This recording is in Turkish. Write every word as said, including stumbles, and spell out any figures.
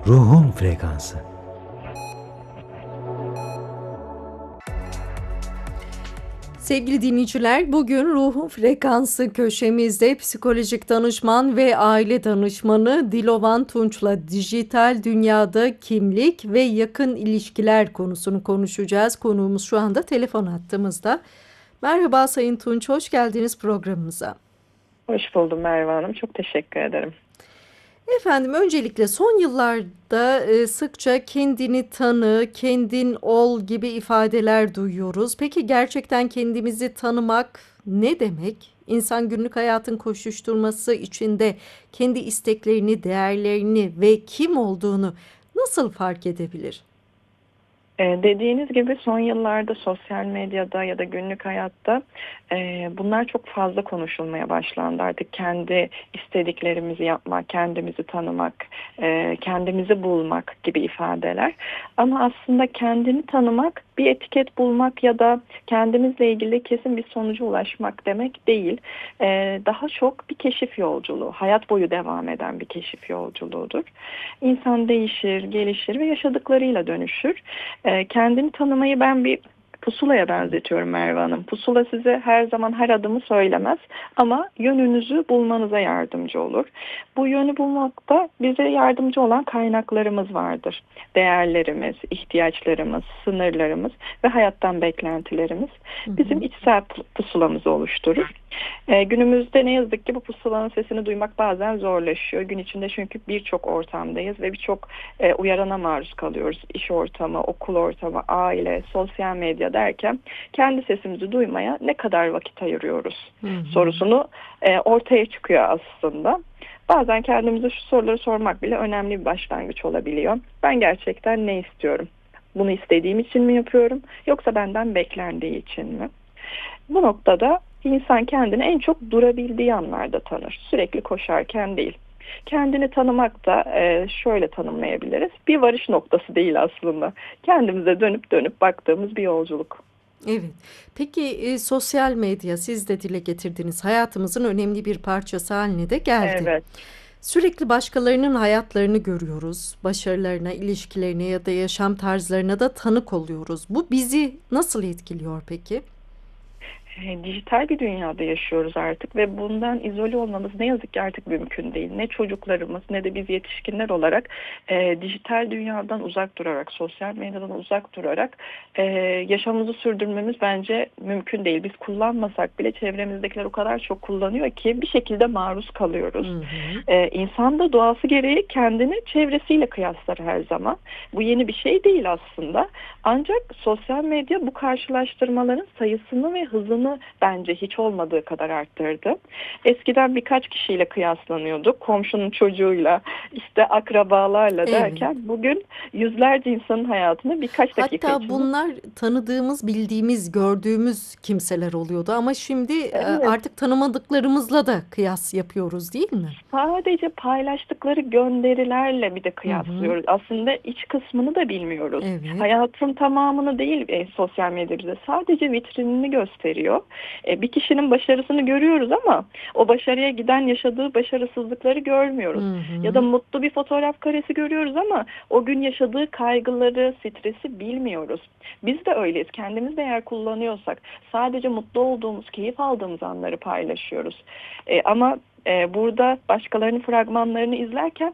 Ruhun frekansı. Sevgili dinleyiciler, bugün Ruhun Frekansı köşemizde psikolojik danışman ve aile danışmanı Dilovan Tunç'la dijital dünyada kimlik ve yakın ilişkiler konusunu konuşacağız. Konuğumuz şu anda telefon hattımızda. Merhaba Sayın Tunç, hoş geldiniz programımıza. Hoş buldum Merve Hanım. Çok teşekkür ederim. Efendim, öncelikle son yıllarda e, sıkça kendini tanı, kendin ol gibi ifadeler duyuyoruz. Peki gerçekten kendimizi tanımak ne demek? İnsan günlük hayatın koşuşturması içinde kendi isteklerini, değerlerini ve kim olduğunu nasıl fark edebilir? Ee, dediğiniz gibi son yıllarda sosyal medyada ya da günlük hayatta e, bunlar çok fazla konuşulmaya başlandı. Artık kendi istediklerimizi yapmak, kendimizi tanımak, e, kendimizi bulmak gibi ifadeler. Ama aslında kendini tanımak bir etiket bulmak ya da kendimizle ilgili kesin bir sonuca ulaşmak demek değil. E, daha çok bir keşif yolculuğu, hayat boyu devam eden bir keşif yolculuğudur. İnsan değişir, gelişir ve yaşadıklarıyla dönüşür. E, kendini tanımayı ben bir pusulaya benzetiyorum Merve Hanım. Pusula size her zaman her adımı söylemez ama yönünüzü bulmanıza yardımcı olur. Bu yönü bulmakta bize yardımcı olan kaynaklarımız vardır. Değerlerimiz, ihtiyaçlarımız, sınırlarımız ve hayattan beklentilerimiz bizim içsel pusulamızı oluşturur. E, günümüzde ne yazık ki bu pusulanın sesini duymak bazen zorlaşıyor. Gün içinde çünkü birçok ortamdayız ve birçok e, uyarana maruz kalıyoruz. İş ortamı, okul ortamı, aile, sosyal medya derken kendi sesimizi duymaya ne kadar vakit ayırıyoruz Hı hı. sorusunu e, ortaya çıkıyor aslında. Bazen kendimize şu soruları sormak bile önemli bir başlangıç olabiliyor. Ben gerçekten ne istiyorum? Bunu istediğim için mi yapıyorum? Yoksa benden beklendiği için mi? Bu noktada insan kendini en çok durabildiği anlarda tanır. Sürekli koşarken değil. Kendini tanımak da e, şöyle tanımlayabiliriz. Bir varış noktası değil aslında. Kendimize dönüp dönüp baktığımız bir yolculuk. Evet. Peki e, sosyal medya, siz de dile getirdiniz, hayatımızın önemli bir parçası haline de geldi. Evet. Sürekli başkalarının hayatlarını görüyoruz. Başarılarına, ilişkilerine ya da yaşam tarzlarına da tanık oluyoruz. Bu bizi nasıl etkiliyor peki? E, Dijital bir dünyada yaşıyoruz artık ve bundan izole olmamız ne yazık ki artık mümkün değil. Ne çocuklarımız ne de biz yetişkinler olarak e, dijital dünyadan uzak durarak, sosyal medyadan uzak durarak e, yaşamımızı sürdürmemiz bence mümkün değil. Biz kullanmasak bile çevremizdekiler o kadar çok kullanıyor ki bir şekilde maruz kalıyoruz. Hı hı. E, insan da doğası gereği kendini çevresiyle kıyaslar her zaman. Bu yeni bir şey değil aslında. Ancak sosyal medya bu karşılaştırmaların sayısını ve hızını bence hiç olmadığı kadar arttırdı. Eskiden birkaç kişiyle kıyaslanıyorduk. Komşunun çocuğuyla, işte akrabalarla Evet. derken bugün yüzlerce insanın hayatını birkaç dakika Hatta içinde. bunlar tanıdığımız, bildiğimiz, gördüğümüz kimseler oluyordu ama şimdi e, Evet. artık tanımadıklarımızla da kıyas yapıyoruz, değil mi? Sadece paylaştıkları gönderilerle bir de Hı hı. kıyaslıyoruz. Aslında iç kısmını da bilmiyoruz. Evet. Hayatın tamamını değil e, sosyal medya bize sadece vitrinini gösteriyor. E, bir kişinin başarısını görüyoruz ama o başarıya giden yaşadığı başarısızlıkları görmüyoruz. Hı Ya da hı. mutlu bir fotoğraf karesi görüyoruz ama o gün yaşadığı kaygıları, stresi bilmiyoruz. Biz de öyleyiz. Kendimiz de eğer kullanıyorsak sadece mutlu olduğumuz, keyif aldığımız anları paylaşıyoruz. E, ama e, burada başkalarının fragmanlarını izlerken